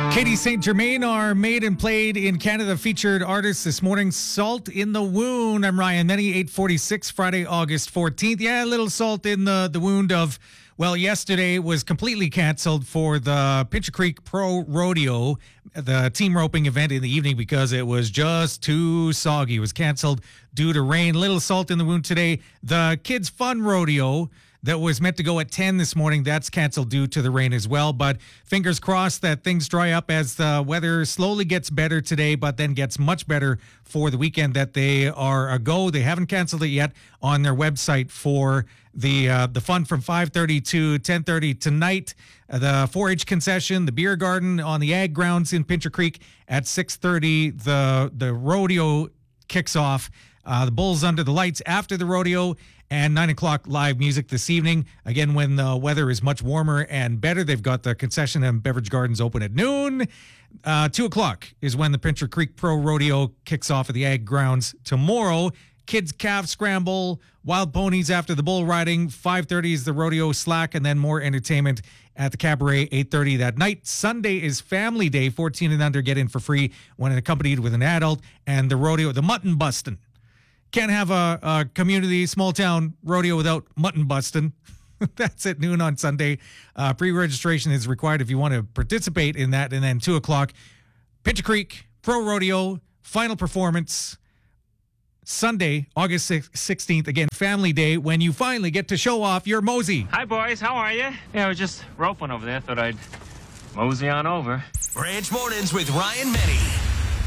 Katie St. Germain, our Made and Played in Canada featured artist this morning. Salt in the Wound. I'm Ryan Menny, 8:46, Friday, August 14th. Yeah, a little salt in the wound of, well, yesterday was completely canceled for the Pincher Creek Pro Rodeo, the team roping event in the evening, because it was just too soggy. It was canceled due to rain. Little salt in the wound today. The Kids Fun Rodeo that was meant to go at 10 this morning, that's canceled due to the rain as well. But fingers crossed that things dry up as the weather slowly gets better today, but then gets much better for the weekend that they are a go. They haven't canceled it yet on their website for the fun from 5:30 to 10:30 tonight. The 4-H concession, the beer garden on the ag grounds in Pincher Creek at 6:30. The rodeo kicks off. The Bulls under the lights after the rodeo, and 9 o'clock live music this evening. Again, when the weather is much warmer and better, they've got the concession and beverage gardens open at noon. 2 o'clock is when the Pincher Creek Pro Rodeo kicks off at the ag grounds tomorrow. Kids Calf Scramble, Wild Ponies after the bull riding. 5:30 is the rodeo slack, and then more entertainment at the cabaret, 8:30 that night. Sunday is Family Day. 14 and under get in for free when accompanied with an adult. And the rodeo, the mutton bustin'. Can't have a community, small town rodeo without mutton busting. That's at noon on Sunday. Pre-registration is required if you want to participate in that. And then 2 o'clock, Pincher Creek Pro Rodeo, final performance, Sunday, August 16th. Again, Family Day, when you finally get to show off your mosey. Hi, boys. How are you? Yeah, I was just roping over there. Thought I'd mosey on over. Ranch Mornings with Ryan Menny.